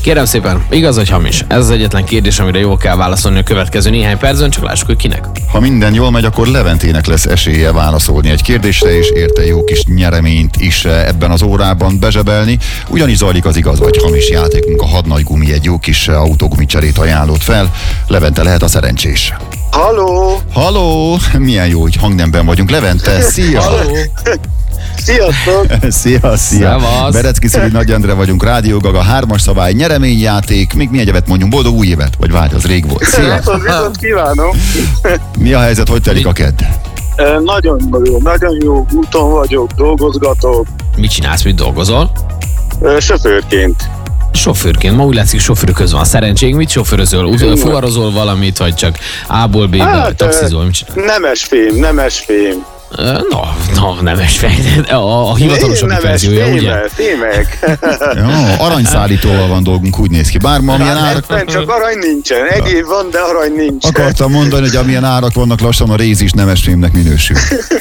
Kérem szépen, igaz vagy hamis? Ez az egyetlen kérdés, amire jól kell válaszolni a következő néhány percben, csak lássuk, hogy kinek. Ha minden jól megy, akkor Leventének lesz esélye válaszolni egy kérdésre, és érte jó kis nyereményt is ebben az órában bezsebelni. Ugyanis zajlik az igaz vagy hamis játékunk, a Hadnagy egy jó kis autógumicserét ajánlott fel. Levente lehet a szerencsés. Halló! Halló! Milyen jó, hogy hangnemben vagyunk. Levente, szia! Halló! Sziasztok! Szia! Szevasz. Berecki Szili, Nagy Endre vagyunk, Rádió Gaga, 3-as szabály, nyereményjáték. Még milyen egyebet mondjunk? Boldog új évet? Vagy várj, az rég volt. Szia! Viszont kívánom! Mi a helyzet, hogy telik a kedd? Nagyon jó úton vagyok, dolgozgatok. Mit csinálsz, mit dolgozol? Sofőrként. Sofőrként, ma úgy látszik, sofőr közben van szerencsénk. Mit sofőrözöl? Fuvarozol valamit, vagy csak A-ból B-be taxizol? Mit csinál? Nemes fém. Nemes fej. A hivatalosabb verziója, ugye? Fémek. Jó, aranyszállítóval van dolgunk, úgy néz ki. Bár ma amilyen árak... Csak arany nincsen. Egyéb van, de arany nincsen. Akartam mondani, hogy amilyen árak vannak, lassan a réz is nemesfémnek minősül.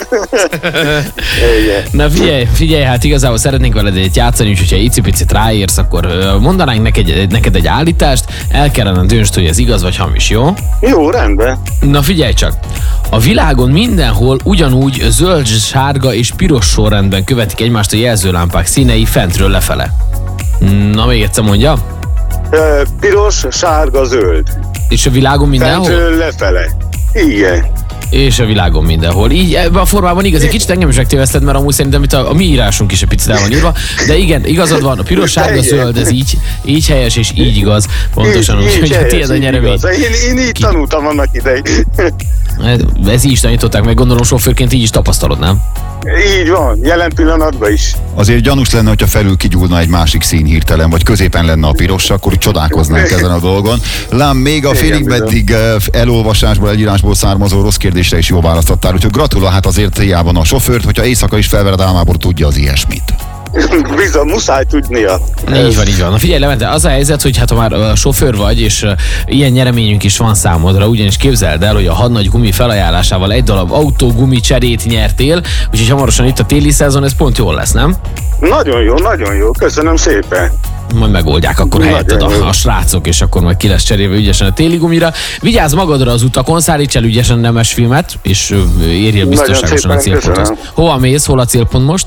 Na figyelj, hát igazából szeretnénk veled egyet játszani, úgyhogy ha icipicit ráérsz, akkor mondanánk neked egy állítást, el kellene döntsd, hogy ez igaz vagy hamis, jó? Jó, rendben. Na figyelj csak! A világon mindenhol ugyanúgy zöld, sárga és piros sorrendben követik egymást a jelzőlámpák színei fentről lefele. Na, még egyszer mondja. Piros, sárga, zöld. És a világon mindenhol? Fentről lefele. Igen. És a világon mindenhol. Így ebben a formában igaz, egy kicsit engem is megtéveszted, mert amúgy szerintem itt a mi írásunk is egy picit el van írva. De igen, igazad van, a piros, sárga, zöld, ez így helyes és így igaz. Pontosan úgy, hogy a tiéd a nyeremény. Én így tanultam annak idején. Ez így is tanították meg, gondolom sofőrként így is tapasztalod, nem? Így van, jelen pillanatban is. Azért gyanús lenne, hogyha felül kigyúlna egy másik szín hirtelen, vagy középen lenne a piros, akkor úgy csodálkoznánk ezen a dolgon. Lám, még a félig meddig elolvasásból, egyírásból származó rossz kérdésre is jól választottál, úgyhogy gratulál, hát azért hiába a sofőrt, hogyha éjszaka is felvered álmából, tudja az ilyesmit. Bizony, muszáj tudnia. Így van. Na figyelj, Levente, az a helyzet, hogy hát ha már sofőr vagy, és ilyen nyereményünk is van számodra, ugyanis képzeld el, hogy a Hadnagy Gumi felajánlásával egy darab autógumi cserét nyertél, úgyhogy hamarosan itt a téli szezon, ez pont jól lesz, nem? Nagyon jó, köszönöm szépen. Majd megoldják akkor helyetted a srácok, és akkor majd ki lesz cserélve ügyesen a téli gumira. Vigyázz magadra az utakon, szállíts el ügyesen nemes filmet, és érjél biztonságosan a célponthoz. Hova mész, hol a célpont most?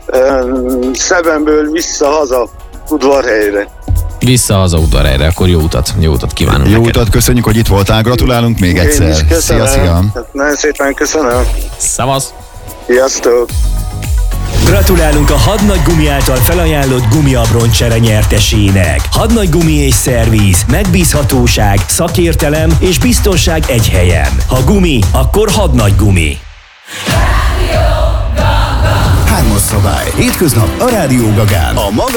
Szebenből vissza-haza udvarhelyre. Vissza-haza udvarhelyre, akkor jó utat kívánunk Jó neked. utat, köszönjük, hogy itt voltál, gratulálunk még egyszer. Én is köszönöm. Szia. Nagyon szépen köszönöm. Szavasz! Sziasztok! Gratulálunk a Hadnagy Gumi által felajánlott gumiabroncsere nyertesének. Hadnagy Gumi és szervíz, megbízhatóság, szakértelem és biztonság egy helyen. Ha gumi, akkor Hadnagy Gumi. 3-as szabály. Hétköznap a Rádió Gagán. A maga